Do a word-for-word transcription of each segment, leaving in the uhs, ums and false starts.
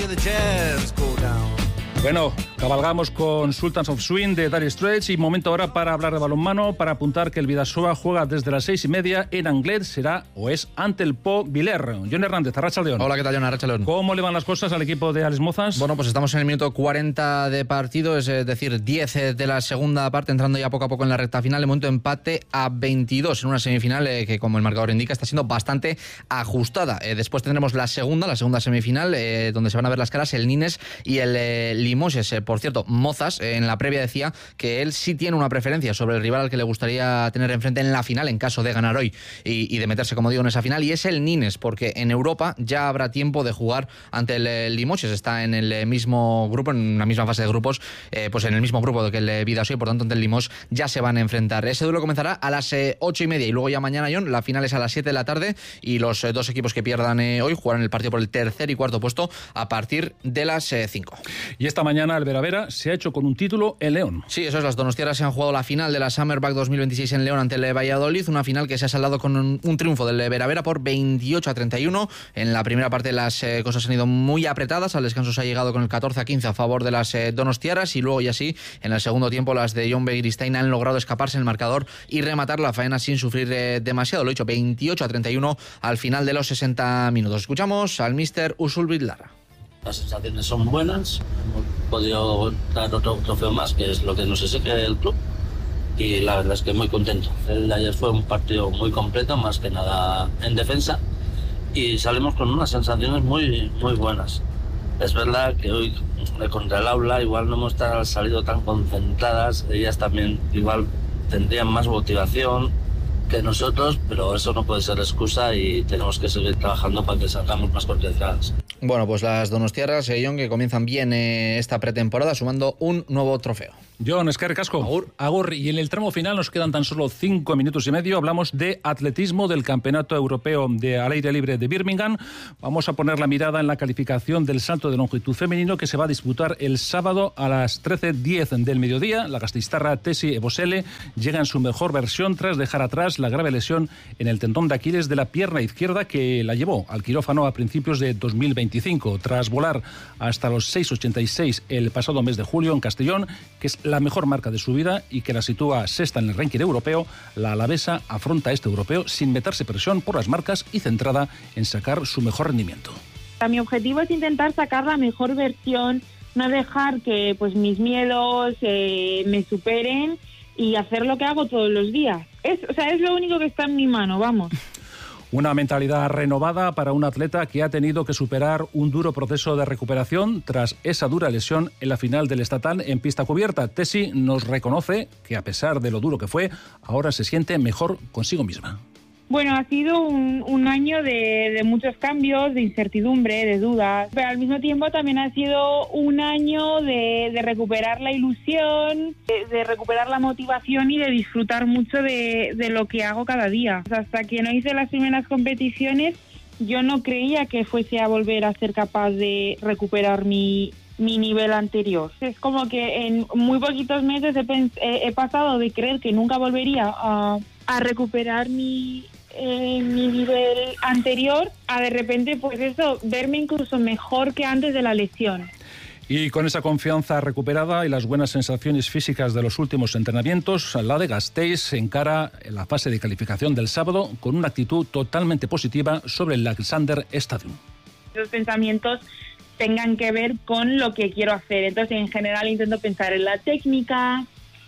Bueno, cabalgamos con Sultans of Swing de Dire Straits y momento ahora para hablar de balonmano, para apuntar que el Bidasoa juega desde las seis y media en Anglet, será o es ante el Po Viler. John Hernández, Arratsaldeon. Hola, ¿qué tal, John? Arratsaldeon. ¿Cómo le van las cosas al equipo de Alex Mozas? Bueno, pues estamos en el minuto cuarenta de partido, es decir, diez de la segunda parte, entrando ya poco a poco en la recta final. De momento empate a veintidós en una semifinal eh, que, como el marcador indica, está siendo bastante ajustada. Eh, después tendremos la segunda, la segunda semifinal, eh, donde se van a ver las caras el Nines y el eh, Limoges. Eh, por cierto, Mozas eh, en la previa decía que él sí tiene una preferencia sobre el rival al que le gustaría tener enfrente en la final en caso de ganar hoy y, y de meterse, como digo, en esa final, y es el Nines, porque en Europa ya habrá tiempo de jugar ante el, el Limoges. Está en el mismo grupo, en la misma fase de grupos, eh, pues en el mismo grupo que el Bidasoa, y por tanto ante el Limoges ya se van a enfrentar. Ese duelo comenzará a las eh, ocho y media y luego ya mañana, John, la final es a las siete de la tarde y los eh, dos equipos que pierdan eh, hoy jugarán el partido por el tercer y cuarto puesto a partir de las eh, cinco. Y esta mañana el Vera Vera se ha hecho con un título en León. Sí, eso es, las donostiarras se han jugado la final de la Summerback dos mil veintiséis en León ante el Valladolid, una final que se ha saldado con un, un triunfo del Vera Vera por veintiocho a treinta y uno. En la primera parte las eh, cosas han ido muy apretadas, al descanso se ha llegado con el catorce a quince a favor de las eh, donostiarras y luego ya sí, en el segundo tiempo las de John Begiristain han logrado escaparse en el marcador y rematar la faena sin sufrir eh, demasiado. Lo he dicho, veintiocho a treinta y uno al final de los sesenta minutos. Escuchamos al míster Usul Bidlarra. Las sensaciones son buenas, hemos podido dar otro trofeo más, que es lo que nos exige el club, y la verdad es que muy contento. El de ayer fue un partido muy completo, más que nada en defensa, y salimos con unas sensaciones muy, muy buenas. Es verdad que hoy contra el Aula igual no hemos salido tan concentradas, ellas también igual tendrían más motivación que nosotros, pero eso no puede ser excusa y tenemos que seguir trabajando para que salgamos más concentradas. Bueno, pues las donostiarras, eh, John, que comienzan bien eh, esta pretemporada sumando un nuevo trofeo. John, eskerrik asko. Agur. Agur. Y en el tramo final nos quedan tan solo cinco minutos y medio. Hablamos de atletismo del Campeonato Europeo de al aire libre de Birmingham. Vamos a poner la mirada en la calificación del salto de longitud femenino que se va a disputar el sábado a las trece diez del mediodía. La gasteiztarra Tessi Ebosele llega en su mejor versión tras dejar atrás la grave lesión en el tendón de Aquiles de la pierna izquierda que la llevó al quirófano a principios de dos mil veinticinco. Tras volar hasta los seis ochenta y seis el pasado mes de julio en Castellón, que es la mejor marca de su vida y que la sitúa sexta en el ranking europeo, la alavesa afronta este europeo sin meterse presión por las marcas y centrada en sacar su mejor rendimiento. Mi objetivo es intentar sacar la mejor versión, no dejar que pues mis miedos eh, me superen y hacer lo que hago todos los días. Es, o sea, es lo único que está en mi mano, vamos. Una mentalidad renovada para un atleta que ha tenido que superar un duro proceso de recuperación tras esa dura lesión en la final del estatal en pista cubierta. Tessi nos reconoce que a pesar de lo duro que fue, ahora se siente mejor consigo misma. Bueno, ha sido un, un año de, de muchos cambios, de incertidumbre, de dudas, pero al mismo tiempo también ha sido un año de, de recuperar la ilusión, de, de recuperar la motivación y de disfrutar mucho de, de lo que hago cada día. Hasta que no hice las primeras competiciones, yo no creía que fuese a volver a ser capaz de recuperar mi, mi nivel anterior. Es como que en muy poquitos meses he, pens- he, he pasado de creer que nunca volvería a, a recuperar mi... Eh, mi nivel anterior a de repente pues eso, verme incluso mejor que antes de la lesión. Y con esa confianza recuperada y las buenas sensaciones físicas de los últimos entrenamientos, la de Gasteiz encara la fase de calificación del sábado con una actitud totalmente positiva sobre el Alexander Stadium. Los pensamientos tengan que ver con lo que quiero hacer, entonces en general intento pensar en la técnica,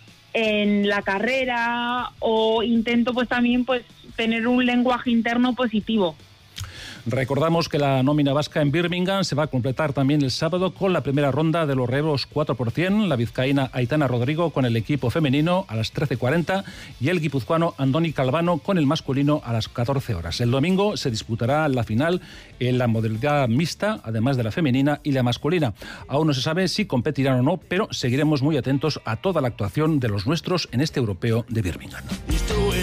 en la carrera, o intento pues también pues tener un lenguaje interno positivo. Recordamos que la nómina vasca en Birmingham se va a completar también el sábado con la primera ronda de los relevos cuatro por cien, la vizcaína Aitana Rodrigo con el equipo femenino a las trece cuarenta y el guipuzcoano Andoni Calvano con el masculino a las catorce horas. El domingo se disputará la final en la modalidad mixta, además de la femenina y la masculina. Aún no se sabe si competirán o no, pero seguiremos muy atentos a toda la actuación de los nuestros en este europeo de Birmingham.